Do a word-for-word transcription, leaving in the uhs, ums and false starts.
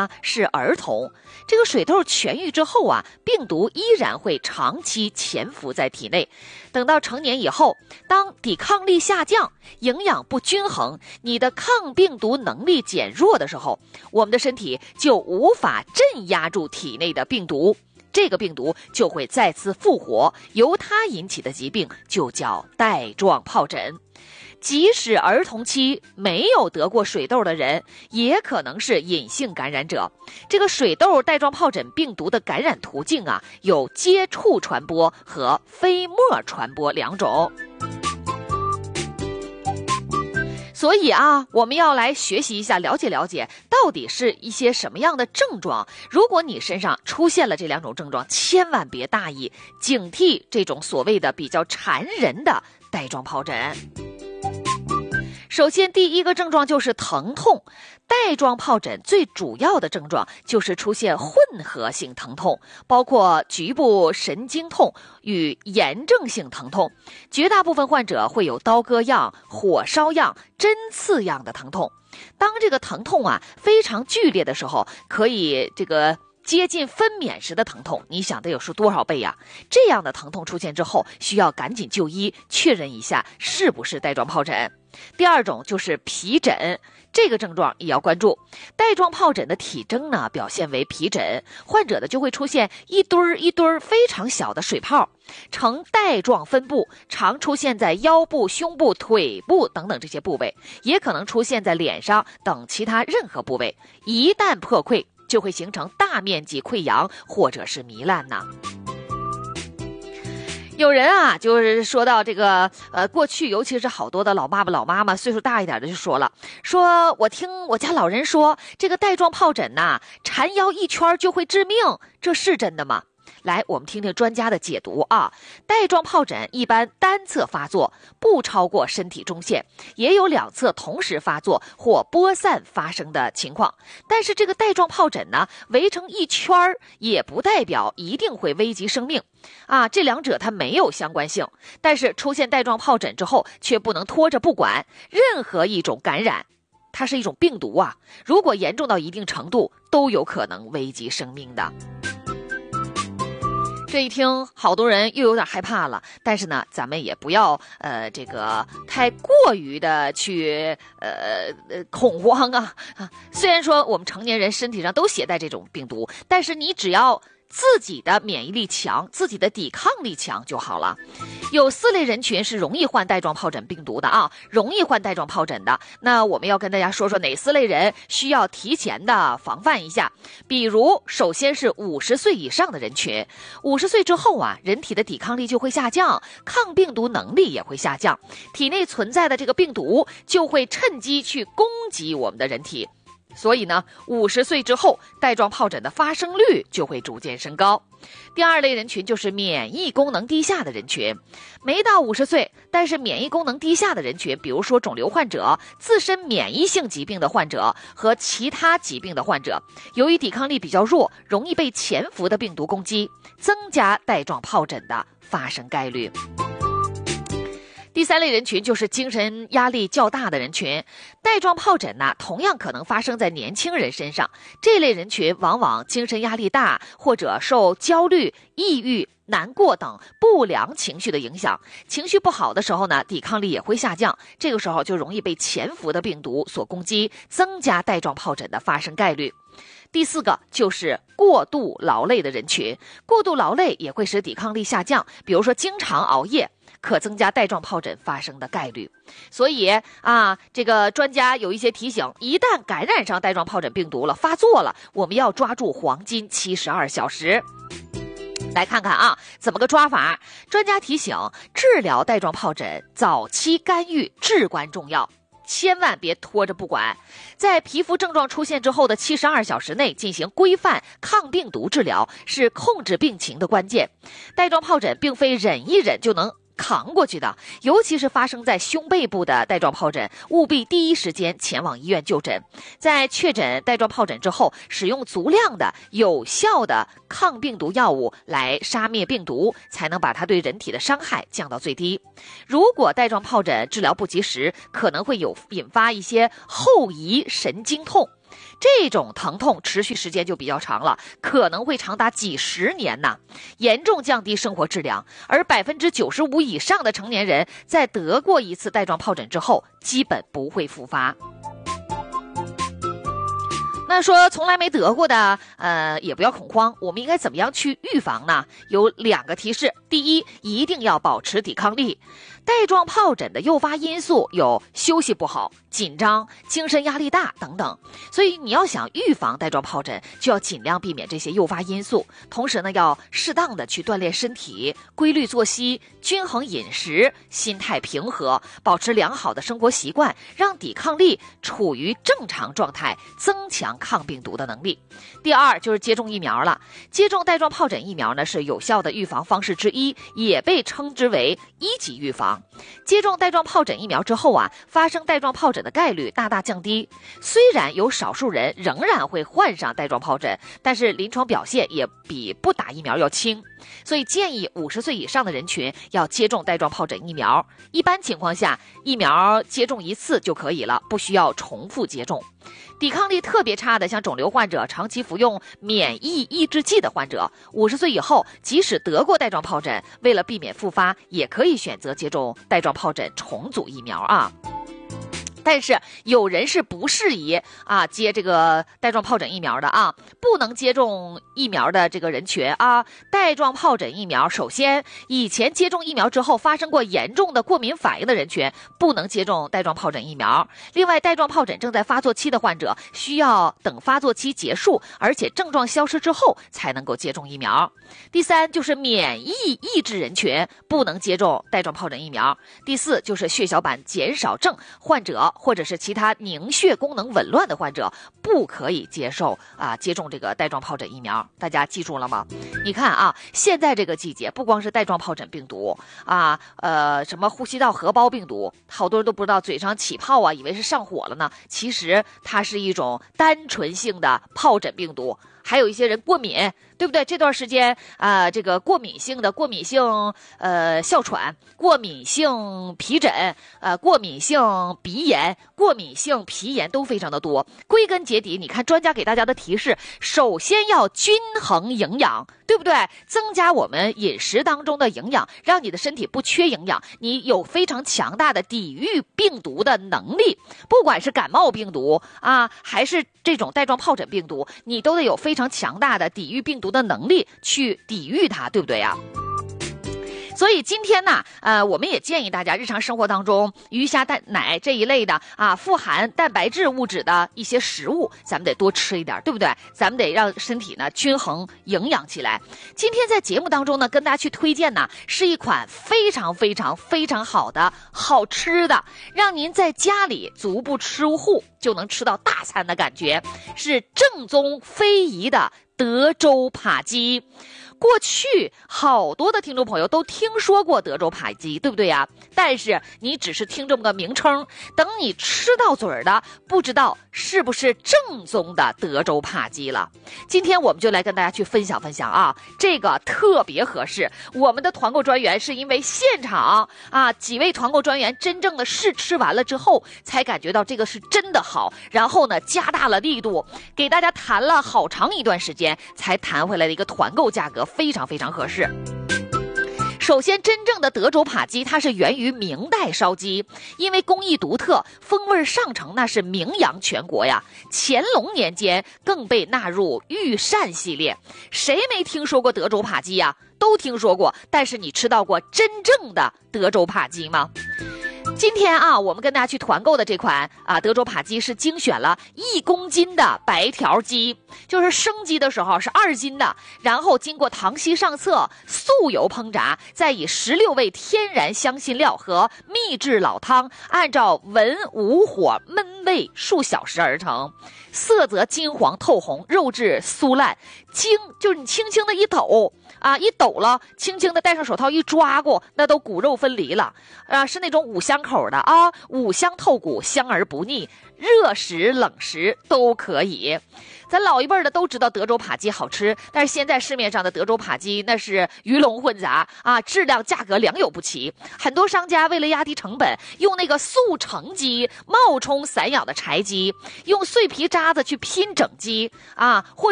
呢是儿童。这个水痘痊愈之后啊，病毒依然会长期潜伏在体内。等到成年以后，当抵抗力下降、营养不均衡，你的抗病毒能力减弱的时候，我们的身体就无法镇压住体内的病毒，这个病毒就会再次复活，由它引起的疾病就叫带状疱疹。即使儿童期没有得过水痘的人，也可能是隐性感染者。这个水痘带状疱疹病毒的感染途径啊，有接触传播和飞沫传播两种。所以啊，我们要来学习一下，了解了解到底是一些什么样的症状。如果你身上出现了这两种症状，千万别大意，警惕这种所谓的比较缠人的带状疱疹。首先，第一个症状就是疼痛。带状疱疹最主要的症状就是出现混合性疼痛，包括局部神经痛与炎症性疼痛。绝大部分患者会有刀割样、火烧样、针刺样的疼痛。当这个疼痛啊非常剧烈的时候，可以这个接近分娩时的疼痛，你想得有是多少倍呀？这样的疼痛出现之后，需要赶紧就医，确认一下是不是带状疱疹。第二种就是皮疹，这个症状也要关注。带状疱疹的体征呢，表现为皮疹，患者的就会出现一堆儿一堆儿非常小的水泡，呈带状分布，常出现在腰部、胸部、腿部等等这些部位，也可能出现在脸上等其他任何部位。一旦破溃，就会形成大面积溃疡或者是糜烂呢。有人啊，就是说到这个，呃，过去尤其是好多的老爸爸、老妈妈，岁数大一点的就说了，说我听我家老人说，这个带状疱疹呐，缠腰一圈就会致命，这是真的吗？来，我们听听专家的解读啊。带状疱疹一般单侧发作，不超过身体中线，也有两侧同时发作或播散发生的情况。但是这个带状疱疹呢，围成一圈儿，也不代表一定会危及生命啊。这两者它没有相关性，但是出现带状疱疹之后，却不能拖着不管。任何一种感染，它是一种病毒啊，如果严重到一定程度，都有可能危及生命的。这一听，好多人又有点害怕了。但是呢，咱们也不要呃这个太过于的去呃呃恐慌啊啊！虽然说我们成年人身体上都携带这种病毒，但是你只要自己的免疫力强，自己的抵抗力强就好了。有四类人群是容易患带状疱疹病毒的啊，容易患带状疱疹的。那我们要跟大家说说哪四类人需要提前的防范一下。比如，首先是五十岁以上的人群，五十岁之后啊，人体的抵抗力就会下降，抗病毒能力也会下降，体内存在的这个病毒就会趁机去攻击我们的人体。所以呢，五十岁之后，带状疱疹的发生率就会逐渐升高。第二类人群就是免疫功能低下的人群，没到五十岁，但是免疫功能低下的人群，比如说肿瘤患者、自身免疫性疾病的患者和其他疾病的患者，由于抵抗力比较弱，容易被潜伏的病毒攻击，增加带状疱疹的发生概率。第三类人群就是精神压力较大的人群，带状疱疹呢，同样可能发生在年轻人身上。这类人群往往精神压力大，或者受焦虑、抑郁、难过等不良情绪的影响，情绪不好的时候呢，抵抗力也会下降，这个时候就容易被潜伏的病毒所攻击，增加带状疱疹的发生概率。第四个就是过度劳累的人群，过度劳累也会使抵抗力下降，比如说经常熬夜，可增加带状疱疹发生的概率。所以啊，这个专家有一些提醒，一旦感染上带状疱疹病毒了，发作了，我们要抓住黄金七十二小时。来看看啊，怎么个抓法？专家提醒，治疗带状疱疹早期干预至关重要，千万别拖着不管，在皮肤症状出现之后的七十二小时内进行规范抗病毒治疗，是控制病情的关键。带状疱疹并非忍一忍就能扛过去的，尤其是发生在胸背部的带状疱疹，务必第一时间前往医院就诊。在确诊带状疱疹之后，使用足量的有效的抗病毒药物来杀灭病毒，才能把它对人体的伤害降到最低。如果带状疱疹治疗不及时，可能会有引发一些后遗神经痛。 这种疼痛持续时间就比较长了，可能会长达几十年呢，严重降低生活质量。而百分之九十五以上的成年人在得过一次带状疱疹之后，基本不会复发。那说从来没得过的，呃，也不要恐慌。我们应该怎么样去预防呢？有两个提示：第一，一定要保持抵抗力。带状疱疹的诱发因素有休息不好、紧张、精神压力大等等，所以你要想预防带状疱疹，就要尽量避免这些诱发因素。同时呢，要适当的去锻炼身体，规律作息，均衡饮食，心态平和，保持良好的生活习惯，让抵抗力处于正常状态，增强抗病毒的能力。第二就是接种疫苗了。接种带状疱疹疫苗呢，是有效的预防方式之一，也被称之为一级预防。接种带状疱疹疫苗之后啊，发生带状疱疹的概率大大降低。虽然有少数人仍然会患上带状疱疹，但是临床表现也比不打疫苗要轻。所以建议五十岁以上的人群要接种带状疱疹疫苗。一般情况下，疫苗接种一次就可以了，不需要重复接种。抵抗力特别差的，像肿瘤患者、长期服用免疫抑制剂的患者，五十岁以后，即使得过带状疱疹，为了避免复发，也可以选择接种带状疱疹重组疫苗啊。但是有人是不适宜啊接这个带状疱疹疫苗的啊，不能接种疫苗的这个人群啊，带状疱疹疫苗，首先以前接种疫苗之后发生过严重的过敏反应的人群不能接种带状疱疹疫苗。另外，带状疱疹正在发作期的患者需要等发作期结束，而且症状消失之后才能够接种疫苗。第三就是免疫抑制人群不能接种带状疱疹疫苗。第四就是血小板减少症患者或者是其他凝血功能紊乱的患者不可以接受啊接种这个带状疱疹疫苗。大家记住了吗？你看啊，现在这个季节不光是带状疱疹病毒啊，呃，什么呼吸道合胞病毒，好多人都不知道，嘴上起泡啊，以为是上火了呢。其实它是一种单纯性的疱疹病毒。还有一些人过敏，对不对？这段时间啊、呃，这个过敏性的过敏性呃哮喘、过敏性皮疹、呃过敏性鼻炎、过敏性皮炎都非常的多。归根结底，你看专家给大家的提示，首先要均衡营养，对不对？增加我们饮食当中的营养，让你的身体不缺营养，你有非常强大的抵御病毒的能力。不管是感冒病毒啊，还是这种带状疱疹病毒，你都得有非常强大的抵御病毒的能力去抵御它，对不对呀？所以今天呢，呃，我们也建议大家日常生活当中，鱼虾蛋奶这一类的啊，富含蛋白质物质的一些食物，咱们得多吃一点，对不对？咱们得让身体呢均衡营养起来。今天在节目当中呢，跟大家去推荐呢，是一款非常非常非常好的好吃的，让您在家里足不出户就能吃到大餐的感觉，是正宗非遗的德州扒鸡。过去好多的听众朋友都听说过德州扒鸡，对不对呀？但是你只是听这么个名称，等你吃到嘴儿的，不知道是不是正宗的德州扒鸡了。今天我们就来跟大家去分享分享啊，这个特别合适。我们的团购专员是因为现场啊几位团购专员真正的试吃完了之后，才感觉到这个是真的好，然后呢加大了力度，给大家谈了好长一段时间，才谈回来的一个团购价格。非常非常合适。首先，真正的德州扒鸡它是源于明代烧鸡，因为工艺独特，风味上乘那是名扬全国呀。乾隆年间更被纳入御膳系列。谁没听说过德州扒鸡呀？都听说过，但是你吃到过真正的德州扒鸡吗？今天啊，我们跟大家去团购的这款啊德州扒鸡是精选了一公斤的白条鸡，就是生鸡的时候是二斤的，然后经过糖稀上色、素油烹炸，再以十六味天然香辛料和秘制老汤，按照文武火焖煨数小时而成，色泽金黄透红，肉质酥烂，轻就是你轻轻的一抖啊，一抖了，轻轻的戴上手套一抓过，那都骨肉分离了啊，是那种五香口的啊，五香透骨，香而不腻， 热食、冷食都可以。咱老一辈的都知道德州扒鸡好吃，但是现在市面上的德州扒鸡那是鱼龙混杂啊，质量价格良莠不齐。很多商家为了压低成本，用那个速成鸡冒充散养的柴鸡，用碎皮渣子去拼整鸡啊，或者